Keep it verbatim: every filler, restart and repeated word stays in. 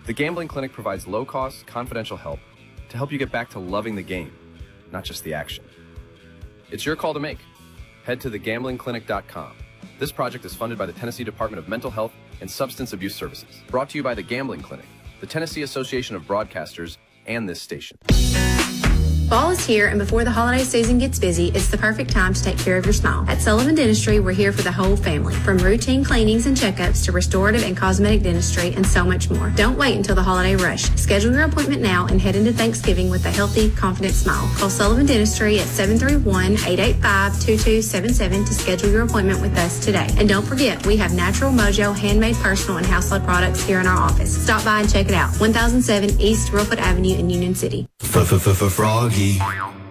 The Gambling Clinic provides low-cost, confidential help to help you get back to loving the game, not just the action. It's your call to make. Head to the gambling clinic dot com. This project is funded by the Tennessee Department of Mental Health and Substance Abuse Services. Brought to you by the Gambling Clinic, the Tennessee Association of Broadcasters, and this station. Fall is here, and before the holiday season gets busy, it's the perfect time to take care of your smile. At Sullivan Dentistry, we're here for the whole family, from routine cleanings and checkups to restorative and cosmetic dentistry and so much more. Don't wait until the holiday rush. Schedule your appointment now and head into Thanksgiving with a healthy, confident smile. Call Sullivan Dentistry at seven three one, eight eight five, two two seven seven to schedule your appointment with us today. And don't forget, we have Natural Mojo handmade personal and household products here in our office. Stop by and check it out. one thousand seven East Reelfoot Avenue in Union City. Froggy.